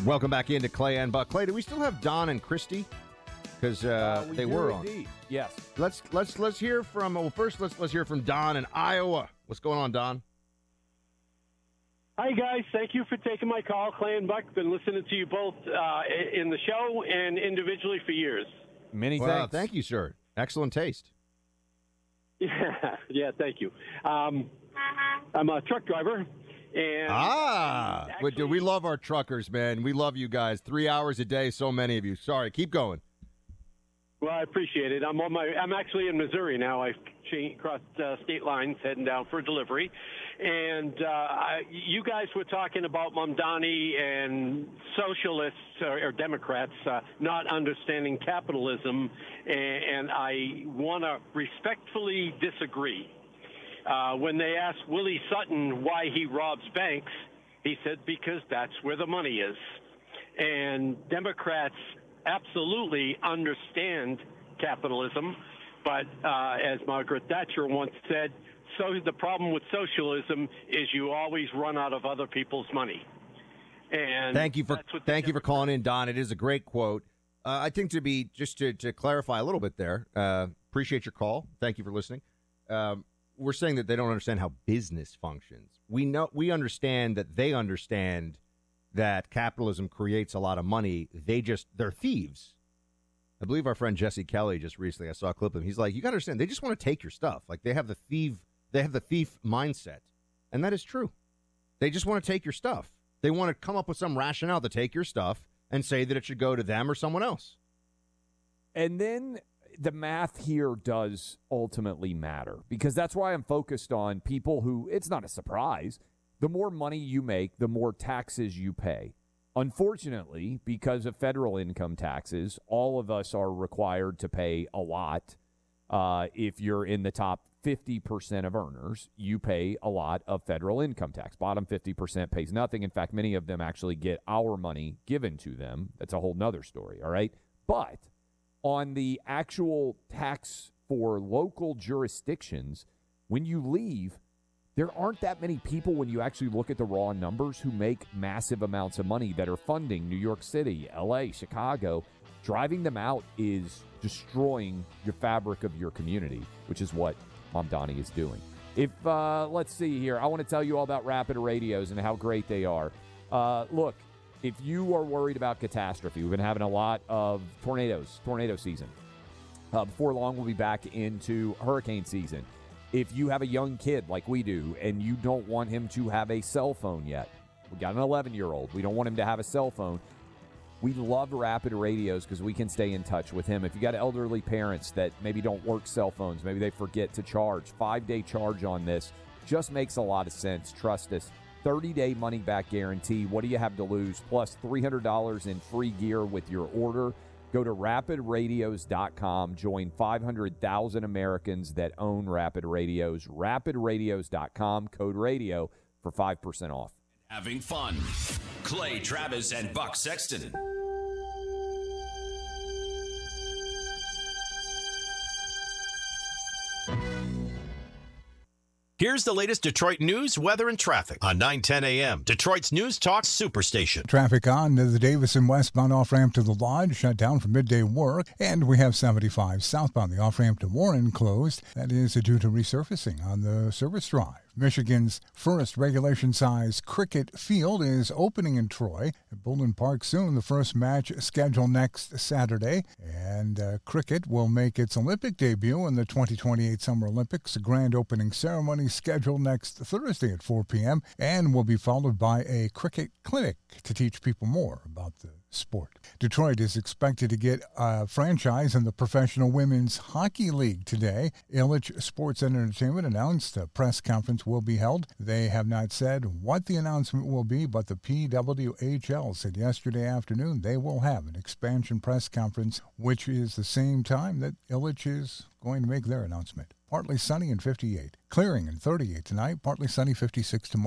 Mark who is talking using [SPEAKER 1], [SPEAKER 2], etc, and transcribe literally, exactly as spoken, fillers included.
[SPEAKER 1] Welcome back into Clay and Buck. Clay, do we still have Don and Christy? Because uh,
[SPEAKER 2] uh, we
[SPEAKER 1] they
[SPEAKER 2] do
[SPEAKER 1] were on.
[SPEAKER 2] Indeed. Yes.
[SPEAKER 1] Let's let's let's hear from. Well, first let's let's hear from Don in Iowa. What's going on, Don?
[SPEAKER 3] Hi, guys. Thank you for taking my call. Clay and Buck, been listening to you both uh, in the show and individually for years.
[SPEAKER 2] Many
[SPEAKER 1] well,
[SPEAKER 2] thanks.
[SPEAKER 1] Thank you, sir. Excellent taste.
[SPEAKER 3] Yeah, yeah, thank you. Um, I'm a truck driver. And
[SPEAKER 1] ah,
[SPEAKER 3] actually,
[SPEAKER 1] but, dude, we love our truckers, man. We love you guys. Three hours a day, so many of you. Sorry, keep going.
[SPEAKER 3] Well, I appreciate it. I'm on my. I'm actually in Missouri now. I've changed, crossed uh, state lines, heading down for a delivery. And uh, I, you guys were talking about Mamdani and socialists or, or Democrats uh, not understanding capitalism, and, and I want to respectfully disagree. Uh, when they asked Willie Sutton why he robs banks, he said because that's where the money is. And Democrats absolutely understand capitalism, but uh, as Margaret Thatcher once said, so the problem with socialism is you always run out of other people's money. And
[SPEAKER 1] thank you for thank you for
[SPEAKER 3] Democrats-
[SPEAKER 1] calling in, Don. It is a great quote. Uh, I think to be just to, to clarify a little bit there. Uh, appreciate your call. Thank you for listening. Um, we're saying that they don't understand how business functions. We know we understand that they understand that capitalism creates a lot of money. They just they're thieves. I believe our friend Jesse Kelly just recently, I saw a clip of him. He's like, you got to understand, they just want to take your stuff. Like they have the thief, they have the thief mindset, and that is true. They just want to take your stuff. They want to come up with some rationale to take your stuff and say that it should go to them or someone else.
[SPEAKER 2] And then the math here does ultimately matter, because that's why I'm focused on people who, it's not a surprise, the more money you make, the more taxes you pay. Unfortunately, because of federal income taxes, all of us are required to pay a lot. Uh, if you're in the top fifty percent of earners, you pay a lot of federal income tax. Bottom fifty percent pays nothing. In fact, many of them actually get our money given to them. That's a whole nother story, all right? But on the actual tax for local jurisdictions, when you leave, there aren't that many people, when you actually look at the raw numbers, who make massive amounts of money that are funding New York City, L A, Chicago. Driving them out is destroying your fabric of your community, which is what Mamdani is doing. If, uh, let's see here, I want to tell you all about Rapid Radios and how great they are. Uh, look, if you are worried about catastrophe, we've been having a lot of tornadoes, tornado season. Uh, before long, we'll be back into hurricane season. If you have a young kid like we do and you don't want him to have a cell phone yet, we got an eleven-year-old. We don't want him to have a cell phone. We love Rapid Radios because we can stay in touch with him. If you got elderly parents that maybe don't work cell phones, maybe they forget to charge, five-day charge on this just makes a lot of sense. Trust us. thirty-day money-back guarantee. What do you have to lose? Plus three hundred dollars in free gear with your order. Go to rapid radios dot com. Join five hundred thousand Americans that own Rapid Radios. rapid radios dot com. Code radio for five percent off.
[SPEAKER 4] Having fun. Clay Travis and Buck Sexton. Here's the latest Detroit news, weather, and traffic on nine ten a.m. Detroit's News Talk Superstation.
[SPEAKER 5] Traffic on to the Davison westbound off-ramp to the Lodge, shut down for midday work. And we have seventy-five southbound, the off-ramp to Warren closed. That is due to resurfacing on the service drive. Michigan's first regulation-size cricket field is opening in Troy. At Bolden Park soon, the first match scheduled next Saturday. And uh, cricket will make its Olympic debut in the twenty twenty-eight Summer Olympics. A grand opening ceremony scheduled next Thursday at four p.m. and will be followed by a cricket clinic to teach people more about the sport. Detroit is expected to get a franchise in the Professional Women's Hockey League today. Ilitch Sports and Entertainment announced a press conference will be held. They have not said what the announcement will be, but the P W H L said yesterday afternoon they will have an expansion press conference, which is the same time that Ilitch is going to make their announcement. Partly sunny and fifty-eight. Clearing and thirty-eight tonight. Partly sunny, fifty-six tomorrow.